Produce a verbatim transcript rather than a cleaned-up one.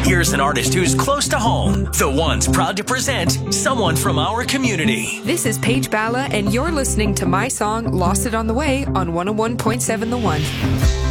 Here's an artist who's close to home. The Ones proud to present someone from our community. This is Paige Balla, and you're listening to my song, Lost It on the Way, on one oh one point seven The One.